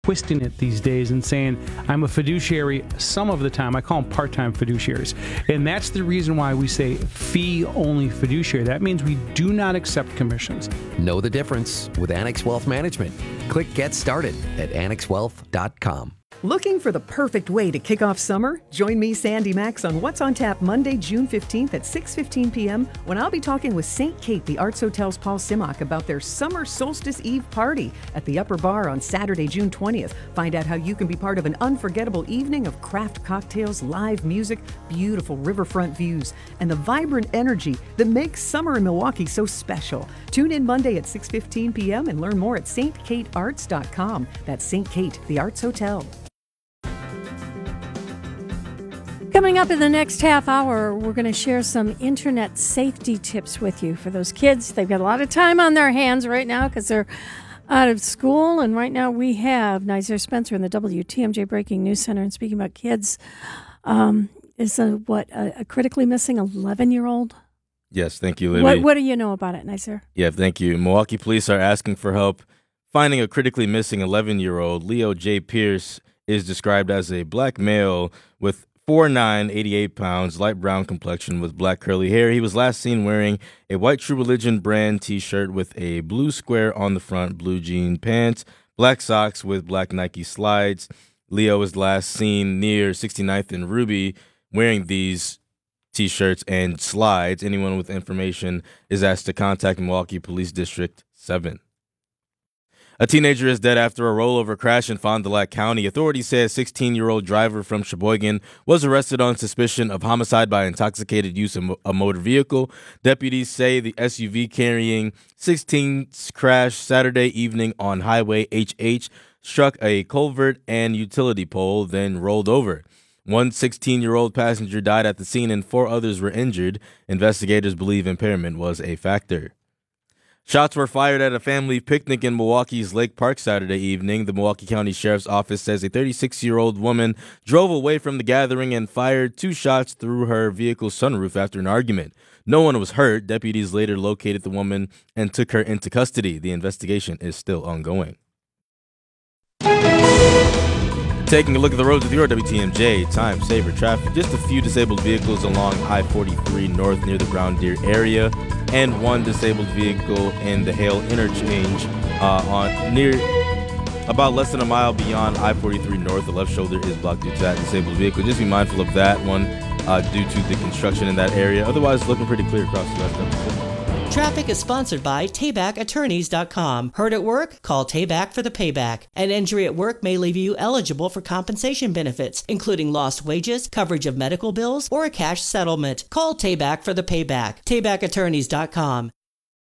twisting it these days and saying, I'm a fiduciary some of the time. I call them part-time fiduciaries. And that's the reason why we say fee-only fiduciary. That means we do not accept commissions. Know the difference with Annex Wealth Management. Click Get Started at annexwealth.com. Looking for the perfect way to kick off summer? Join me, Sandy Max, on What's on Tap Monday, June 15th at 6:15 p.m. when I'll be talking with St. Kate, the Arts Hotel's Paul Simmock, about their Summer Solstice Eve party at the Upper Bar on Saturday, June 20th. Find out how you can be part of an unforgettable evening of craft cocktails, live music, beautiful riverfront views, and the vibrant energy that makes summer in Milwaukee so special. Tune in Monday at 6:15 p.m. and learn more at stkatearts.com. That's St. Kate, the Arts Hotel. Coming up in the next half hour, we're going to share some internet safety tips with you for those kids. They've got a lot of time on their hands right now because they're out of school. And right now we have Nizer Spencer in the WTMJ Breaking News Center. And speaking about kids, is a critically missing 11-year-old? Yes, thank you, Libby. What do you know about it, Nizer? Yeah, thank you. Milwaukee police are asking for help finding a critically missing 11-year-old. Leo J. Pierce is described as a black male with 4'9", 88 pounds, light brown complexion with black curly hair. He was last seen wearing a white True Religion brand T-shirt with a blue square on the front, blue jean pants, black socks with black Nike slides. Leo was last seen near 69th and Ruby wearing these T-shirts and slides. Anyone with information is asked to contact Milwaukee Police District 7. A teenager is dead after a rollover crash in Fond du Lac County. Authorities say a 16-year-old driver from Sheboygan was arrested on suspicion of homicide by intoxicated use of a motor vehicle. Deputies say the SUV carrying 16 crashed Saturday evening on Highway HH, struck a culvert and utility pole, then rolled over. One 16-year-old passenger died at the scene and 4 others were injured. Investigators believe impairment was a factor. Shots were fired at a family picnic in Milwaukee's Lake Park Saturday evening. The Milwaukee County Sheriff's Office says a 36-year-old woman drove away from the gathering and fired 2 shots through her vehicle's sunroof after an argument. No one was hurt. Deputies later located the woman and took her into custody. The investigation is still ongoing. Taking a look at the roads with your WTMJ time saver traffic. Just a few disabled vehicles along I-43 North near the Brown Deer area, and 1 disabled vehicle in the Hale interchange near about less than a mile beyond I-43 North. The left shoulder is blocked due to that disabled vehicle. Just be mindful of that one due to the construction in that area. Otherwise, looking pretty clear across the rest of the city. Traffic is sponsored by TaybackAttorneys.com. Hurt at work? Call Tayback for the payback. An injury at work may leave you eligible for compensation benefits, including lost wages, coverage of medical bills, or a cash settlement. Call Tayback for the payback. TaybackAttorneys.com.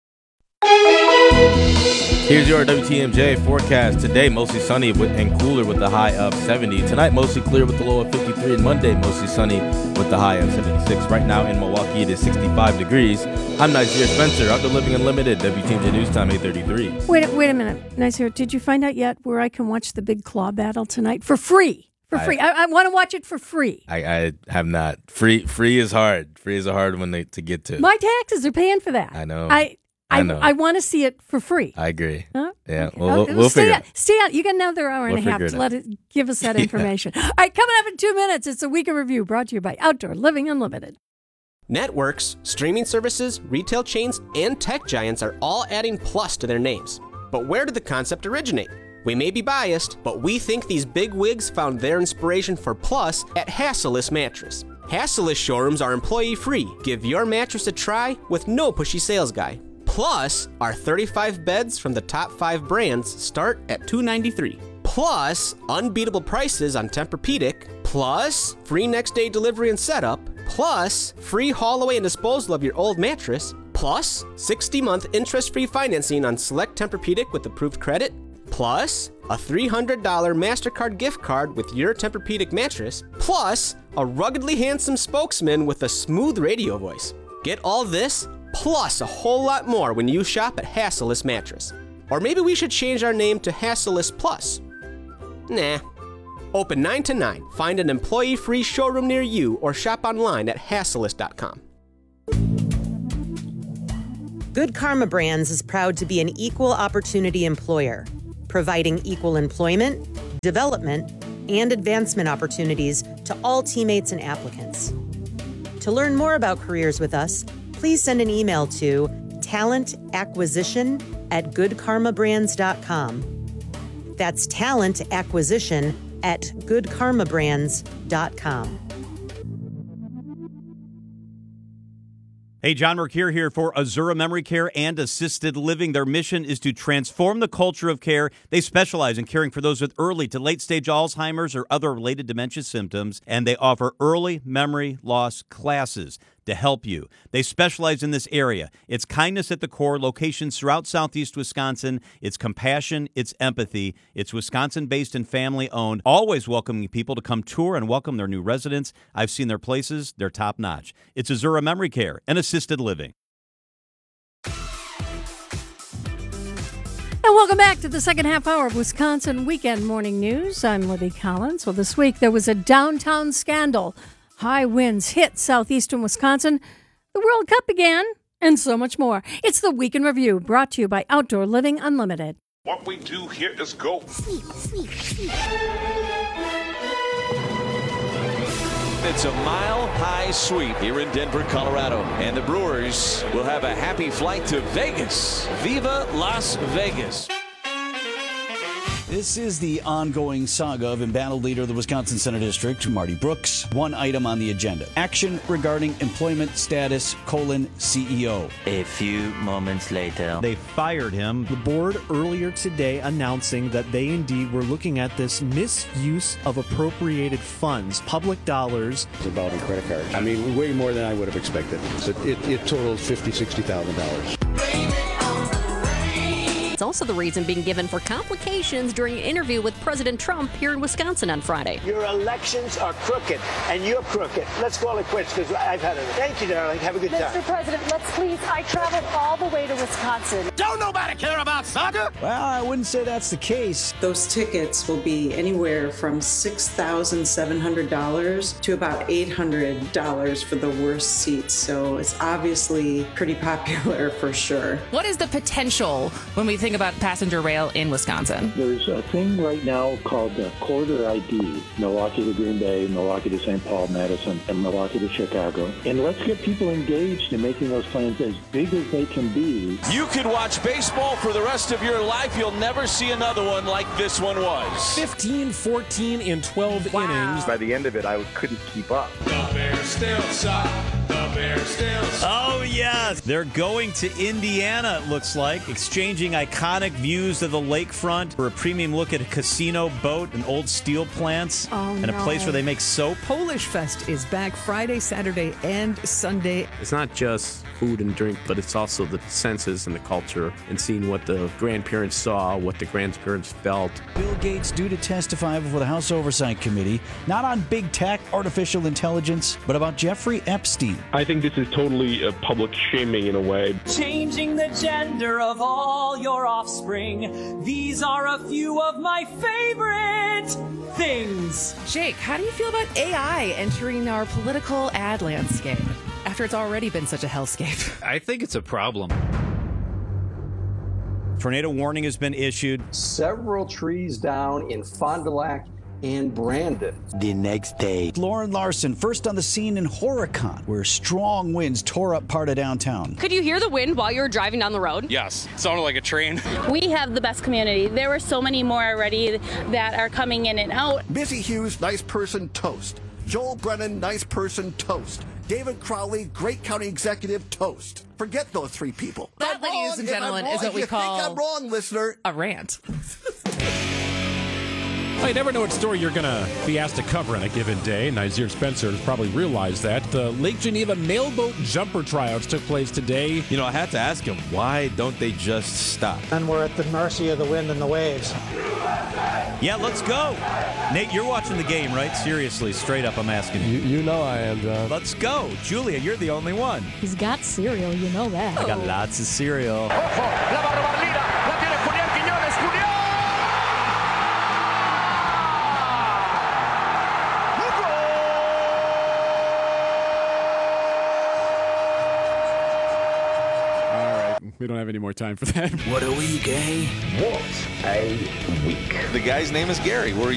Here's your WTMJ forecast. Today, mostly sunny and cooler with the high of 70. Tonight, mostly clear with the low of 53. And Monday, mostly sunny with the high of 76. Right now in Milwaukee, it is 65 degrees. I'm Nizer Spencer. Outdoor Living Unlimited, WTMJ News Time, 8:33. Wait a minute, Nizer. Did you find out yet where I can watch the big claw battle tonight for free? For free. I want to watch it for free. I have not. Free is hard. Free is a hard one to get to. My taxes are paying for that. I know. I want to see it for free. I agree. Huh? Yeah, okay. we'll figure it out. Stay out. You got another hour and a half to give us that information. All right, coming up in 2 minutes, it's a Week in Review brought to you by Outdoor Living Unlimited. Networks, streaming services, retail chains, and tech giants are all adding plus to their names. But where did the concept originate? We may be biased, but we think these big wigs found their inspiration for plus at Hassellus Mattress. Hassellus showrooms are employee-free. Give your mattress a try with no pushy sales guy. Plus, our 35 beds from the top 5 brands start at $293. Plus, unbeatable prices on Tempur-Pedic. Plus, free next-day delivery and setup. Plus, free haul away and disposal of your old mattress. Plus, 60-month interest-free financing on select Tempur-Pedic with approved credit. Plus, a $300 MasterCard gift card with your Tempur-Pedic mattress. Plus, a ruggedly handsome spokesman with a smooth radio voice. Get all this, plus a whole lot more when you shop at Hassellus Mattress. Or maybe we should change our name to Hassellus Plus. Nah. Open 9 to 9. Find an employee-free showroom near you or shop online at hassellus.com. Good Karma Brands is proud to be an equal opportunity employer, providing equal employment, development, and advancement opportunities to all teammates and applicants. To learn more about careers with us, please send an email to talentacquisition@goodkarmabrands.com. That's talentacquisition@goodkarmabrands.com. Hey, John Mercure here for Azura Memory Care and Assisted Living. Their mission is to transform the culture of care. They specialize in caring for those with early to late-stage Alzheimer's or other related dementia symptoms, and they offer early memory loss classes to help you. They specialize in this area. It's kindness at the core, locations throughout southeast Wisconsin. It's compassion, it's empathy. It's Wisconsin-based and family-owned, always welcoming people to come tour and welcome their new residents. I've seen their places. They're top-notch. It's Azura Memory Care and Assisted Living. And welcome back to the second half hour of Wisconsin Weekend Morning News. I'm Libby Collins. Well, this week there was a downtown scandal. High winds hit southeastern Wisconsin. The World Cup began, and so much more. It's the Week in Review, brought to you by Outdoor Living Unlimited. What we do here is go. Sweep. It's a mile-high sweep here in Denver, Colorado. And the Brewers will have a happy flight to Vegas. Viva Las Vegas. This is the ongoing saga of embattled leader of the Wisconsin Senate District, Marty Brooks. One item on the agenda. Action regarding employment status, CEO. A few moments later. They fired him. The board earlier today announcing that they indeed were looking at this misuse of appropriated funds, public dollars. It's about a credit card. I mean, way more than I would have expected. It totals $50,000, $60,000. It's also the reason being given for complications during an interview with President Trump here in Wisconsin on Friday. Your elections are crooked, and you're crooked. Let's call it quits, because I've had it. Thank you, darling. Have a good time. Mr. President, let's please. I traveled all the way to Wisconsin. Don't nobody care about soccer? Well, I wouldn't say that's the case. Those tickets will be anywhere from $6,700 to about $800 for the worst seats. So it's obviously pretty popular for sure. What is the potential when we think about passenger rail in Wisconsin? There's a thing right now called the Corridor ID, Milwaukee to Green Bay, Milwaukee to St. Paul, Madison, and Milwaukee to Chicago. And let's get people engaged in making those plans as big as they can be. You could watch baseball for the rest of your life. You'll never see another one like this one was. 15, 14, in 12 innings. By the end of it, I couldn't keep up. The Bears still suck. The Bears still suck. Oh, yes. They're going to Indiana, it looks like, exchanging iconic views of the lakefront for a premium look at a casino boat and old steel plants and a place where they make soap. Polish Fest is back Friday, Saturday, and Sunday. It's not just food and drink, but it's also the senses and the culture and seeing what the grandparents saw, what the grandparents felt. Bill Gates due to testify before the House Oversight Committee, not on big tech, artificial intelligence, but about Jeffrey Epstein. I think this is totally a public shaming in a way. Changing the gender of all your offspring. These are a few of my favorite things. Jake, how do you feel about AI entering our political ad landscape after it's already been such a hellscape? I think it's a problem. Tornado warning has been issued. Several trees down in Fond du Lac and Brandon. The next day, Lauren Larson first on the scene in Horicon, where strong winds tore up part of downtown. Could you hear the wind while you were driving down the road? Yes, it sounded like a train. We have the best community. There were so many more already that are coming in and out. Missy Hughes, nice person, toast. Joel Brennan, nice person, toast. David Crowley, great county executive, toast. Forget those three people. That, ladies and gentlemen, is what we call... I'm wrong, listener. A rant. Well, you never know what story you're going to be asked to cover on a given day. Nazir Spencer has probably realized that. The Lake Geneva Mailboat Jumper Tryouts took place today. You know, I had to ask him, why don't they just stop? And we're at the mercy of the wind and the waves. Yeah, let's go. Nate, you're watching the game, right? Seriously, straight up, I'm asking you. You know I am, John. Let's go. Julia, you're the only one. He's got cereal, you know that. I got lots of cereal. sadly don't have any more time for that. What a week, eh? What a week. The guy's name is Gary. We're